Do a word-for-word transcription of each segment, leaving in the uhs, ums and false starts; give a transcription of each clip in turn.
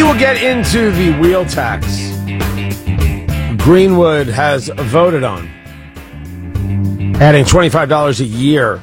will get into the wheel tax Greenwood has voted on, adding twenty-five dollars a year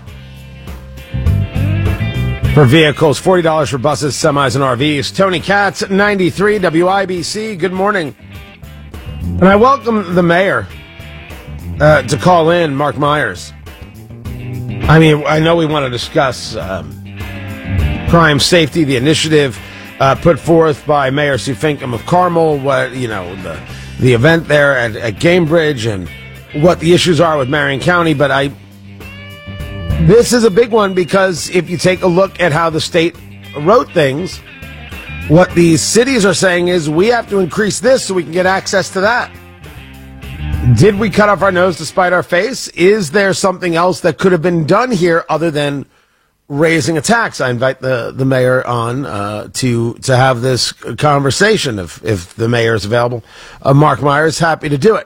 for vehicles, forty dollars for buses, semis, and R Vs. Tony Katz, ninety-three W I B C. Good morning. And I welcome the mayor uh, to call in, Mark Myers. I mean, I know we want to discuss um, crime safety, the initiative uh, put forth by Mayor Sue Finkam of Carmel, what, you know, the, the event there at, at Gamebridge, and what the issues are with Marion County. But I, this is a big one because if you take a look at how the state wrote things, what these cities are saying is we have to increase this so we can get access to that. Did we cut off our nose to spite our face? Is there something else that could have been done here other than raising a tax? I invite the, the mayor on uh, to to have this conversation if, if the mayor is available. Uh, Mark Myers, happy to do it.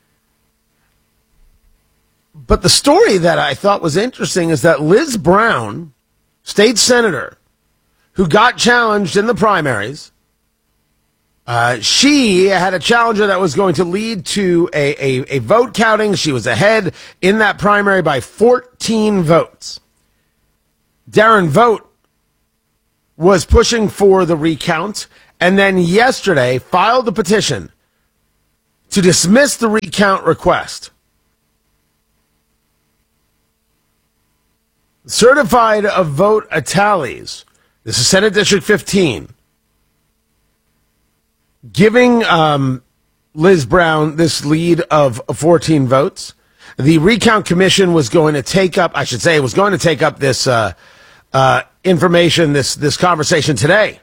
But the story that I thought was interesting is that Liz Brown, state senator, who got challenged in the primaries, Uh, she had a challenger that was going to lead to a, a, a vote counting. She was ahead in that primary by fourteen votes. Darren Vogt was pushing for the recount, and then yesterday filed a petition to dismiss the recount request. Certified of vote tallies. This is Senate District fifteen. Giving um, Liz Brown this lead of fourteen votes. The recount commission was going to take up, I should say, was going to take up this uh, uh, information, this this conversation today.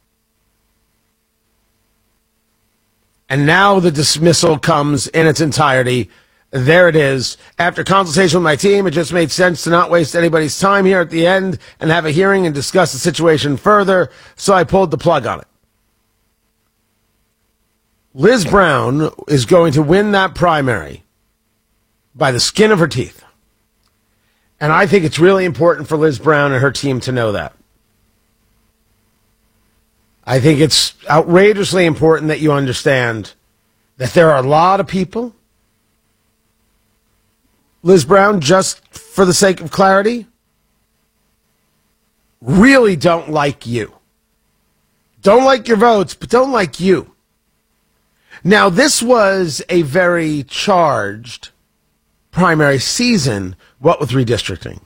And now the dismissal comes in its entirety. There it is. After consultation with my team, it just made sense to not waste anybody's time here at the end and have a hearing and discuss the situation further, so I pulled the plug on it. Liz Brown is going to win that primary by the skin of her teeth. And I think it's really important for Liz Brown and her team to know that. I think it's outrageously important that you understand that there are a lot of people. Liz Brown, just for the sake of clarity, really don't like you. Don't like your votes, but don't like you. Now, this was a very charged primary season, what with redistricting.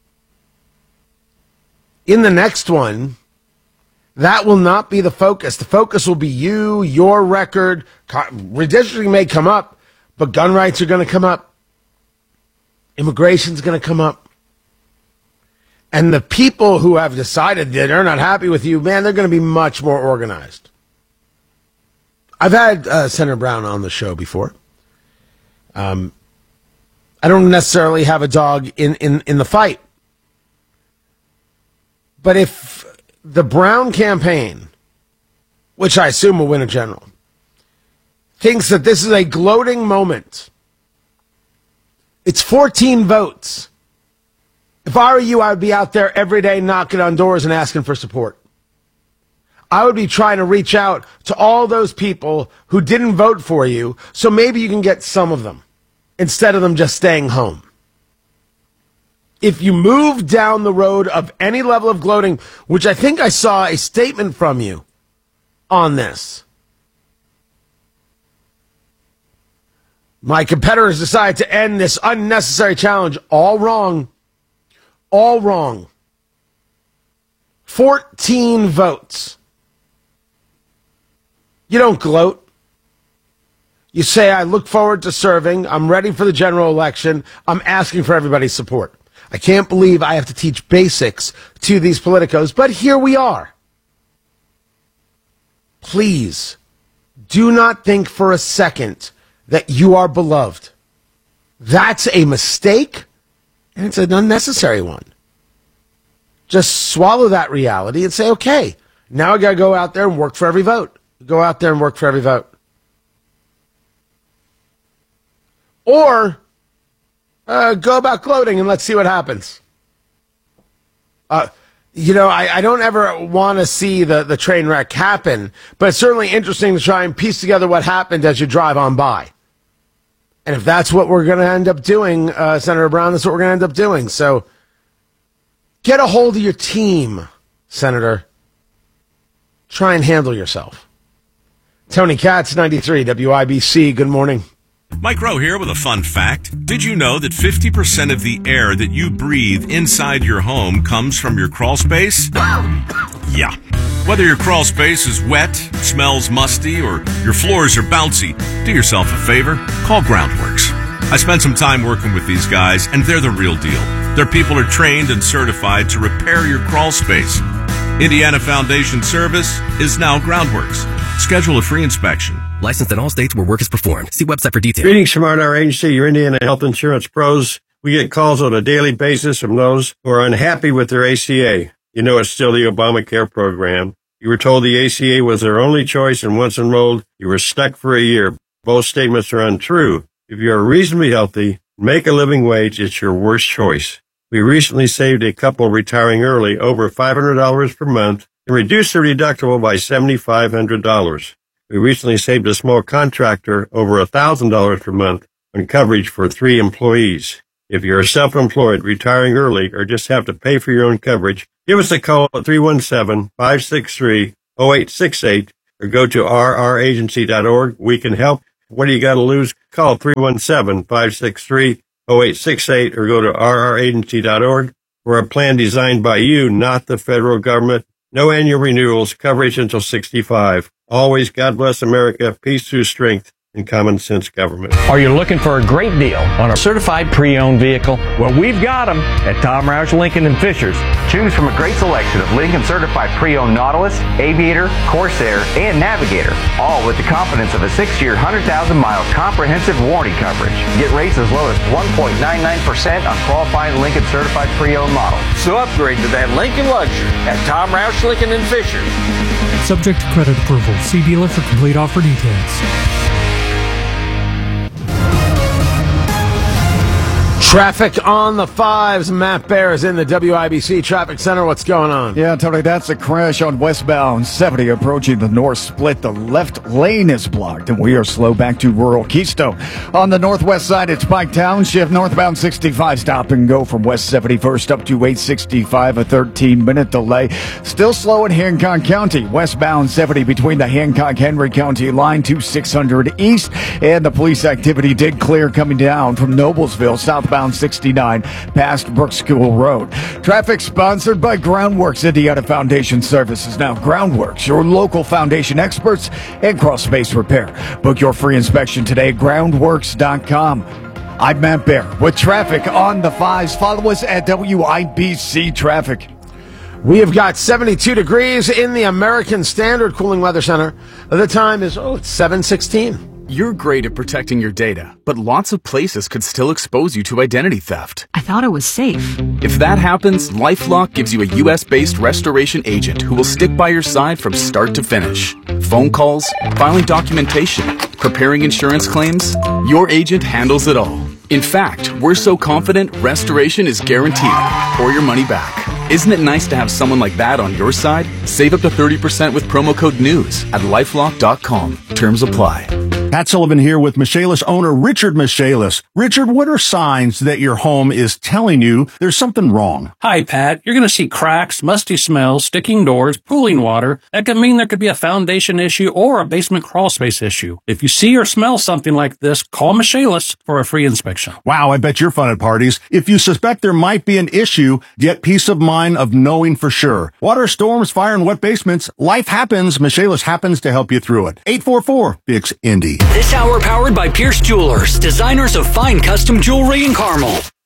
In the next one, that will not be the focus. The focus will be you, your record. Redistricting may come up, but gun rights are going to come up. Immigration is going to come up. And the people who have decided that they're not happy with you, man, they're going to be much more organized. I've had uh, Senator Brown on the show before. Um, I don't necessarily have a dog in, in, in the fight. But if the Brown campaign, which I assume will win a general, thinks that this is a gloating moment, it's fourteen votes. If I were you, I would be out there every day knocking on doors and asking for support. I would be trying to reach out to all those people who didn't vote for you, so maybe you can get some of them instead of them just staying home. If you move down the road of any level of gloating, which I think I saw a statement from you on this, my competitors decided to end this unnecessary challenge. All wrong. All wrong. fourteen votes. You don't gloat. You say, I look forward to serving. I'm ready for the general election. I'm asking for everybody's support. I can't believe I have to teach basics to these politicos, but here we are. Please, do not think for a second that you are beloved. That's a mistake, and it's an unnecessary one. Just swallow that reality and say, okay, now I got to go out there and work for every vote. Go out there and work for every vote. Or uh, go about gloating and let's see what happens. Uh, you know, I, I don't ever want to see the, the train wreck happen, but it's certainly interesting to try and piece together what happened as you drive on by. And if that's what we're going to end up doing, uh, Senator Brown, that's what we're going to end up doing. So get a hold of your team, Senator. Try and handle yourself. Tony Katz, ninety-three W I B C. Good morning. Mike Rowe here with a fun fact. Did you know that fifty percent of the air that you breathe inside your home comes from your crawl space? Yeah. Whether your crawl space is wet, smells musty, or your floors are bouncy, do yourself a favor. Call Groundworks. I spent some time working with these guys, and they're the real deal. Their people are trained and certified to repair your crawl space. Indiana Foundation Service is now Groundworks. Schedule a free inspection. Licensed in all states where work is performed. See website for details. Greetings from our agency, your Indiana Health Insurance Pros. We get calls on a daily basis from those who are unhappy with their A C A. You know it's still the Obamacare program. You were told the A C A was their only choice, and once enrolled, you were stuck for a year. Both statements are untrue. If you are reasonably healthy, make a living wage, it's your worst choice. We recently saved a couple retiring early over five hundred dollars per month and reduced their deductible by seven thousand five hundred dollars. We recently saved a small contractor over one thousand dollars per month on coverage for three employees. If you're self-employed, retiring early, or just have to pay for your own coverage, give us a call at three one seven, five six three, zero eight six eight or go to r r agency dot org. We can help. What do you got to lose? Call three one seven, five six three, zero eight six eight or go to r r agency dot org. We're a plan designed by you, not the federal government. No annual renewals, coverage until sixty-five. Always God bless America, peace through strength, and common sense government. Are you looking for a great deal on a certified pre-owned vehicle? Well, we've got them at Tom Roush Lincoln and Fishers. Choose from a great selection of Lincoln certified pre-owned Nautilus, Aviator, Corsair, and Navigator, all with the confidence of a six-year, one hundred thousand mile comprehensive warranty coverage. Get rates as low as one point nine nine percent on qualifying Lincoln certified pre-owned models. So upgrade to that Lincoln luxury at Tom Roush Lincoln and Fishers. Subject to credit approval. See dealer for complete offer details. Traffic on the fives. Matt Bear is in the W I B C Traffic Center. What's going on? Yeah, Tony, that's a crash on westbound seventy approaching the north split. The left lane is blocked, and we are slow back to rural Keystone. On the northwest side, it's Pike Township. Northbound sixty-five, stop and go from West seventy-first up to eight sixty-five, a thirteen-minute delay. Still slow in Hancock County. Westbound seventy between the Hancock-Henry County line to six hundred east. And the police activity did clear coming down from Noblesville, southbound sixty-nine past Brook School Road. Traffic sponsored by Groundworks, Indiana Foundation Services. Now, Groundworks, your local foundation experts and crawl space repair. Book your free inspection today at groundworks dot com. I'm Matt Bear with traffic on the fives. Follow us at W I B C Traffic. We have got seventy-two degrees in the American Standard Cooling Weather Center. The time is, oh, it's seven sixteen. You're great at protecting your data, but lots of places could still expose you to identity theft. I thought it was safe. If that happens, LifeLock gives you a U S-based restoration agent who will stick by your side from start to finish. Phone calls, filing documentation, preparing insurance claims, your agent handles it all. In fact, we're so confident restoration is guaranteed or your money back. Isn't it nice to have someone like that on your side? Save up to thirty percent with promo code NEWS at lifelock dot com. Terms apply. Pat Sullivan here with Michaelis owner Richard Michaelis. Richard, what are signs that your home is telling you there's something wrong? Hi, Pat. You're going to see cracks, musty smells, sticking doors, pooling water. That could mean there could be a foundation issue or a basement crawl space issue. If you see or smell something like this, call Michaelis for a free inspection. Wow, I bet you're fun at parties. If you suspect there might be an issue, get peace of mind of knowing for sure. Water, storms, fire, and wet basements. Life happens. Michaelis happens to help you through it. eight four four, fix Indy. This hour powered by Pierce Jewelers, designers of fine custom jewelry in Carmel.